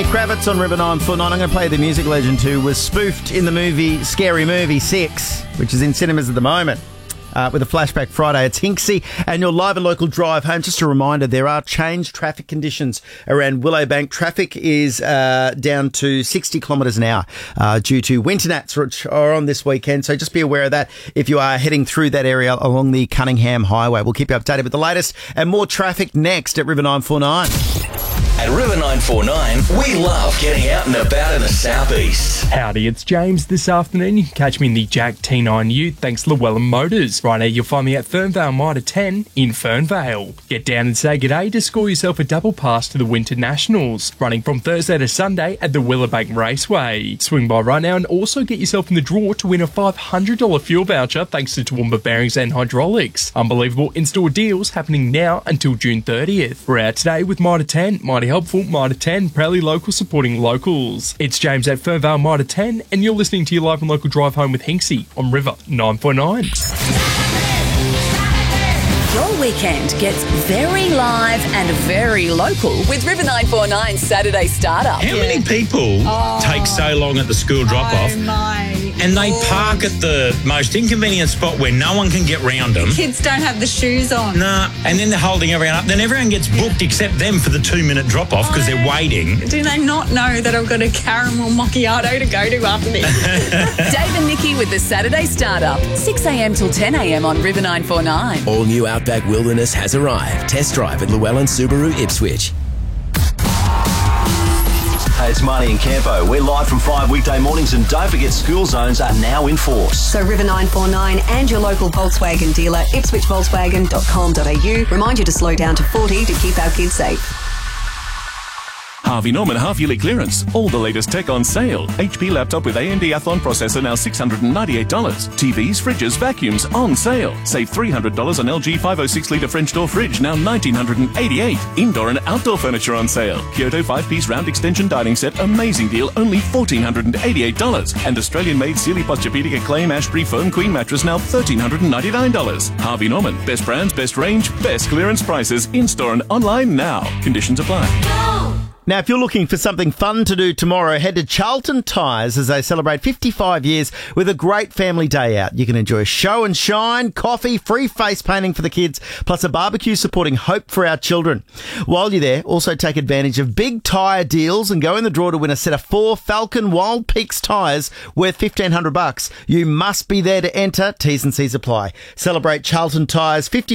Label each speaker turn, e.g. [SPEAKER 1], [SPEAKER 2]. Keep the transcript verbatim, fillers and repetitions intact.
[SPEAKER 1] Kravitz on River nine four nine. I'm going to play the music legend who was spoofed in the movie Scary Movie six, which is in cinemas at the moment. Uh, with a Flashback Friday, it's Hinksy and your live and local drive home. Just a reminder, there are changed traffic conditions around Willowbank. Traffic is uh, down to sixty kilometres an hour uh, due to winter nats, which are on this weekend. So just be aware of that if you are heading through that area along the Cunningham Highway. We'll keep you updated with the latest and more traffic next at River nine four nine.
[SPEAKER 2] At River nine four nine, we love getting out and about in the southeast.
[SPEAKER 3] Howdy, it's James. This afternoon you can catch me in the Jack T nine U thanks to Llewellyn Motors. Right now you'll find me at Fernvale Mitre ten in Fernvale. Get down and say g'day to score yourself a double pass to the Winter Nationals, running from Thursday to Sunday at the Willowbank Raceway. Swing by right now and also get yourself in the draw to win a five hundred dollars fuel voucher thanks to Toowoomba Bearings and Hydraulics. Unbelievable in-store deals happening now until June thirtieth. We're out today with Mitre ten, Mighty helpful, Mitre ten, proudly local, supporting locals. It's James at Fernvale Mitre ten, and you're listening to your live and local drive home with Hinksy on River nine four nine.
[SPEAKER 4] Your weekend gets very live and very local with River nine four nine Saturday Startup.
[SPEAKER 5] How many people
[SPEAKER 6] Oh.
[SPEAKER 5] take so long at the school drop-off
[SPEAKER 6] Oh my.
[SPEAKER 5] and they park at the most inconvenient spot where no one can get round them?
[SPEAKER 6] Kids don't have the shoes on.
[SPEAKER 5] Nah, and then they're holding everyone up. Then everyone gets booked except them for the two-minute drop-off because they're waiting.
[SPEAKER 6] Do they not know that I've got a caramel macchiato to go to after this?
[SPEAKER 4] Dave and Nikki with the Saturday Startup, six a.m. till ten a.m. on River nine four nine.
[SPEAKER 7] All new Outback Wilderness has arrived. Test drive at Llewellyn Subaru Ipswich.
[SPEAKER 2] Hey, it's Marnie and Campo. We're live from five weekday mornings, and don't forget school zones are now in force.
[SPEAKER 8] So River nine four nine and your local Volkswagen dealer, ipswich volkswagen dot com dot a u, remind you to slow down to forty to keep our kids safe.
[SPEAKER 9] Harvey Norman half-yearly clearance. All the latest tech on sale. H P laptop with A M D Athlon processor now six hundred ninety-eight dollars. T Vs, fridges, vacuums on sale. Save three hundred dollars on L G five oh six litre French door fridge, now one thousand nine hundred eighty-eight dollars. Indoor and outdoor furniture on sale. Kyoto five-piece round extension dining set, amazing deal, only one thousand four hundred eighty-eight dollars. And Australian-made Sealy Posturepedic Acclaim Ashbury Foam Queen mattress, now one thousand three hundred ninety-nine dollars. Harvey Norman. Best brands, best range, best clearance prices. In-store and online now. Conditions apply.
[SPEAKER 1] Now, if you're looking for something fun to do tomorrow, head to Charlton Tyres as they celebrate fifty-five years with a great family day out. You can enjoy show and shine, coffee, free face painting for the kids, plus a barbecue supporting hope for our children. While you're there, also take advantage of big tyre deals and go in the draw to win a set of four Falcon Wild Peaks tyres worth fifteen hundred bucks. You must be there to enter. T's and C's apply. Celebrate Charlton Tyres fifty